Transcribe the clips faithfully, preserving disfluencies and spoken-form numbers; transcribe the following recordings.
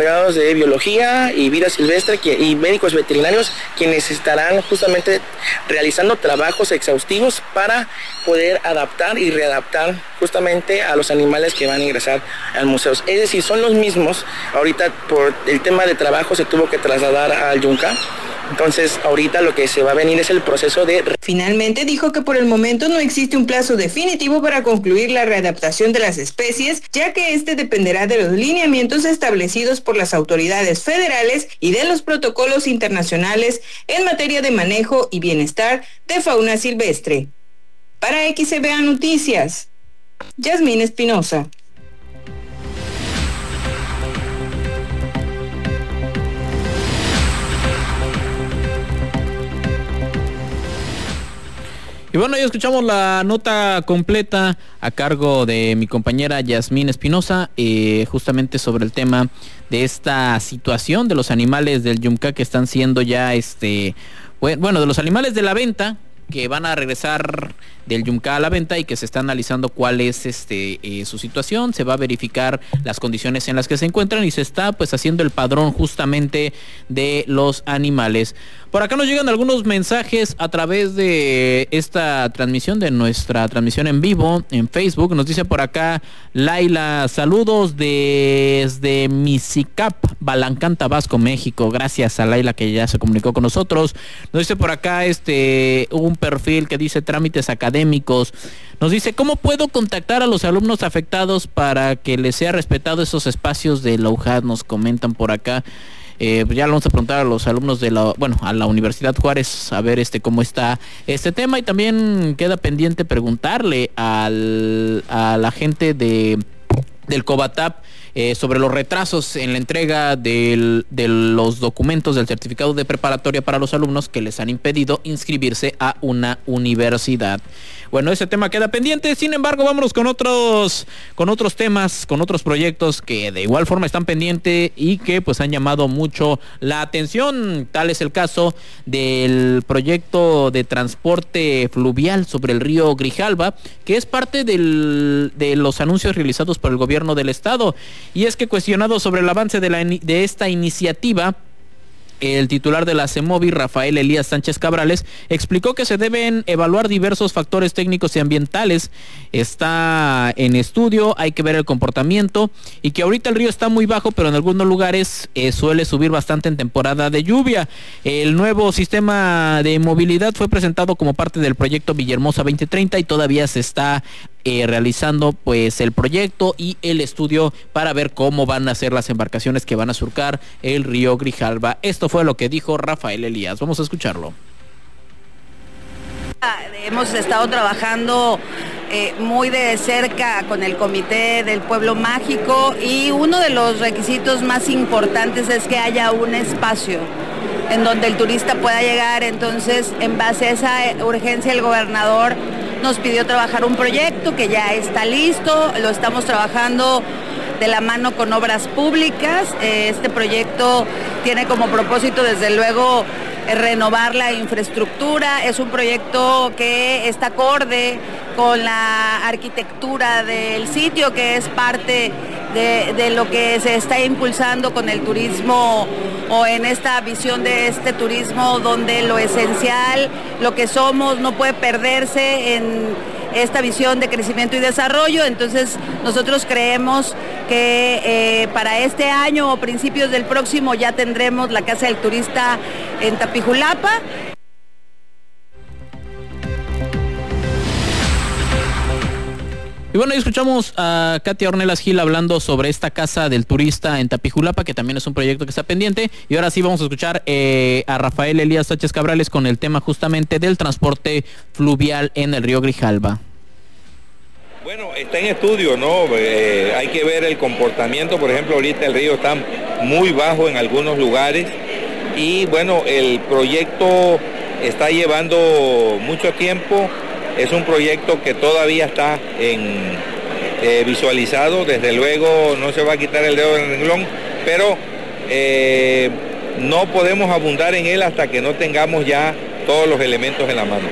encargados de biología y vida silvestre que, y médicos veterinarios, quienes estarán justamente realizando trabajos exhaustivos para poder adaptar y readaptar justamente a los animales que van a ingresar al museo. Es decir, son los mismos. Ahorita por el tema de trabajo se tuvo que trasladar al Yunca. Entonces, ahorita lo que se va a venir es el proceso de... Finalmente dijo que por el momento no existe un plazo definitivo para concluir la readaptación de las especies, ya que este dependerá de los lineamientos establecidos por las autoridades federales y de los protocolos internacionales en materia de manejo y bienestar de fauna silvestre. Para X C B A Noticias, Yasmín Espinosa. Y bueno, ya escuchamos la nota completa a cargo de mi compañera Yasmín Espinosa, eh, justamente sobre el tema de esta situación de los animales del Yumka que están siendo ya, este, bueno, de los animales de la venta que van a regresar del Yumka a la venta y que se está analizando cuál es este eh, su situación. Se va a verificar las condiciones en las que se encuentran y se está pues haciendo el padrón justamente de los animales. Por acá nos llegan algunos mensajes a través de esta transmisión, de nuestra transmisión en vivo en Facebook. Nos dice por acá Laila, saludos desde Misicap, Balancán, Tabasco, México. Gracias a Laila que ya se comunicó con nosotros. Nos dice por acá este un perfil que dice trámites académicos. Nos dice, ¿cómo puedo contactar a los alumnos afectados para que les sea respetado esos espacios de la U J A D? Nos comentan por acá. Eh, ya le vamos a preguntar a los alumnos de la, bueno, a la Universidad Juárez a ver este cómo está este tema, y también queda pendiente preguntarle al, a la gente de del COBATAP eh, sobre los retrasos en la entrega del, de los documentos del certificado de preparatoria para los alumnos que les han impedido inscribirse a una universidad. Bueno, ese tema queda pendiente. Sin embargo, vámonos con otros con otros temas, con otros proyectos que de igual forma están pendientes y que pues han llamado mucho la atención. Tal es el caso del proyecto de transporte fluvial sobre el río Grijalva, que es parte del, de los anuncios realizados por el gobierno del estado. Y es que, cuestionado sobre el avance de, la, de esta iniciativa, el titular de la CEMOVI, Rafael Elías Sánchez Cabrales, explicó que se deben evaluar diversos factores técnicos y ambientales. Está en estudio, hay que ver el comportamiento, y que ahorita el río está muy bajo, pero en algunos lugares eh, suele subir bastante en temporada de lluvia. El nuevo sistema de movilidad fue presentado como parte del proyecto Villahermosa veinte treinta y todavía se está Eh, realizando pues el proyecto y el estudio para ver cómo van a ser las embarcaciones que van a surcar el río Grijalva. Esto fue lo que dijo Rafael Elías. Vamos a escucharlo. Hemos estado trabajando eh, muy de cerca con el Comité del Pueblo Mágico, y uno de los requisitos más importantes es que haya un espacio en donde el turista pueda llegar. Entonces, en base a esa urgencia, el gobernador nos pidió trabajar un proyecto que ya está listo, lo estamos trabajando de la mano con Obras Públicas. Este proyecto tiene como propósito, desde luego, renovar la infraestructura. Es un proyecto que está acorde con la arquitectura del sitio, que es parte de, de lo que se está impulsando con el turismo, o en esta visión de este turismo donde lo esencial, lo que somos, no puede perderse en esta visión de crecimiento y desarrollo. Entonces nosotros creemos que eh, para este año o principios del próximo ya tendremos la Casa del Turista en Tapijulapa. Y bueno, ahí escuchamos a Katia Ornelas Gil hablando sobre esta Casa del Turista en Tapijulapa, que también es un proyecto que está pendiente. Y ahora sí vamos a escuchar eh, a Rafael Elías Sánchez Cabrales con el tema justamente del transporte fluvial en el río Grijalva. Bueno, está en estudio, ¿no? Eh, hay que ver el comportamiento. Por ejemplo, ahorita el río está muy bajo en algunos lugares, y bueno, el proyecto está llevando mucho tiempo. Es un proyecto que todavía está en, eh, visualizado. Desde luego no se va a quitar el dedo del renglón, pero eh, no podemos abundar en él hasta que no tengamos ya todos los elementos en la mano.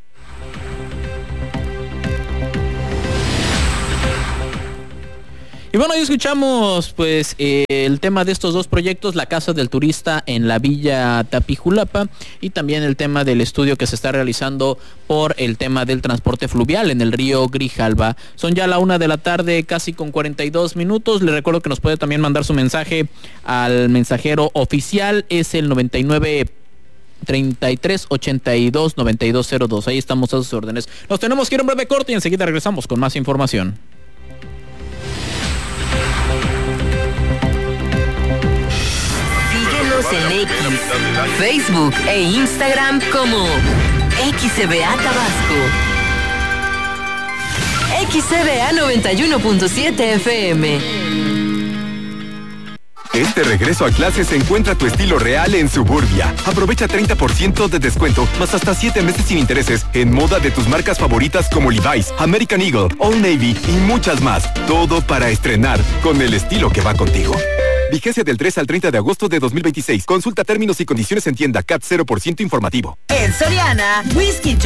Y Y bueno, hoy escuchamos pues eh, el tema de estos dos proyectos, la Casa del Turista en la Villa Tapijulapa y también el tema del estudio que se está realizando por el tema del transporte fluvial en el río Grijalva. Son ya la una de la tarde, casi con cuarenta y dos minutos. Le recuerdo que nos puede también mandar su mensaje al mensajero oficial, es el noventa y nueve treinta y tres ochenta y dos noventa y dos cero dos. Ahí estamos a sus órdenes. Nos tenemos que ir a un breve corte y enseguida regresamos con más información. En X, Facebook e Instagram como X C B A Tabasco. X C B A noventa y uno punto siete F M. Este regreso a clases encuentra tu estilo real en Suburbia. Aprovecha treinta por ciento de descuento, más hasta siete meses sin intereses en moda de tus marcas favoritas como Levi's, American Eagle, Old Navy y muchas más. Todo para estrenar con el estilo que va contigo. Vigencia del tres al treinta de agosto de dos mil veintiséis. Consulta términos y condiciones en tienda. C A T cero por ciento informativo. En Soriana, Whisky